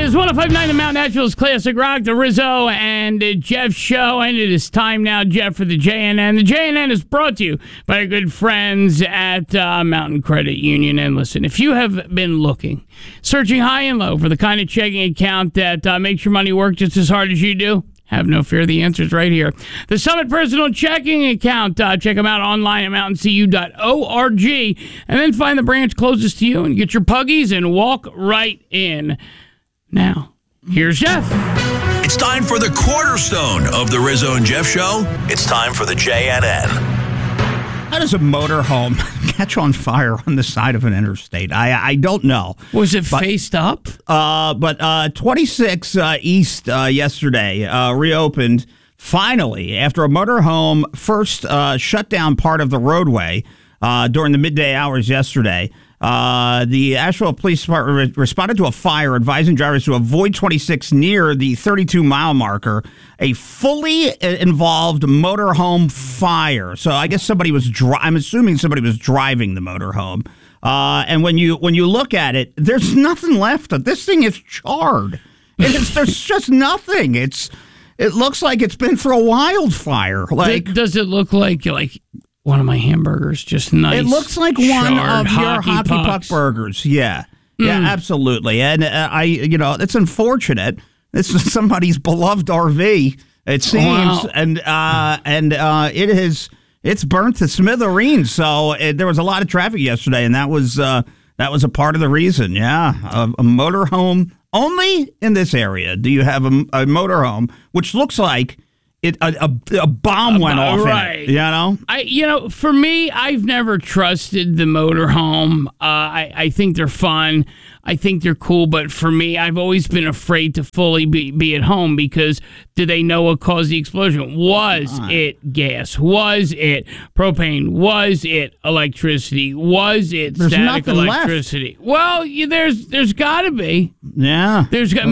is 105.9 The Mount Natural's Classic Rock, the Rizzo and Jeff show, and it is time now, Jeff, for the JNN. The JNN is brought to you by our good friends at Mountain Credit Union. And listen, if you have been looking, searching high and low for the kind of checking account that makes your money work just as hard as you do, have no fear, the answer's right here. The Summit Personal Checking Account. Check them out online at mountaincu.org, and then find the branch closest to you and get your puggies and walk right in. Now, here's Jeff. It's time for the cornerstone of the Rizzo and Jeff show. It's time for the JNN. How does a motorhome catch on fire on the side of an interstate? I don't know. Was it faced up? But 26 East yesterday reopened finally after a motorhome first shut down part of the roadway during the midday hours yesterday. The Asheville Police Department responded to a fire, advising drivers to avoid 26 near the 32-mile marker. A fully involved motorhome fire. So I guess somebody was. I'm assuming somebody was driving the motorhome. And when you look at it, there's nothing left. This thing is charred. There's just nothing. It looks like it's been through a wildfire. Does it look like one of my hamburgers, just nice? It looks like one of your hockey puck burgers. Yeah, absolutely. And it's unfortunate. This is somebody's beloved RV. It seems, wow. and it's burnt to smithereens. So there was a lot of traffic yesterday, and that was a part of the reason. Yeah, a motorhome only in this area. Do you have a motorhome which looks like? A bomb went off right. in it, you know? For me, I've never trusted the motorhome. I think they're fun. I think they're cool. But for me, I've always been afraid to fully be at home because do they know what caused the explosion? Was it gas? Was it propane? Was it electricity? Was it static electricity? Left. Well, there's got to be. Yeah.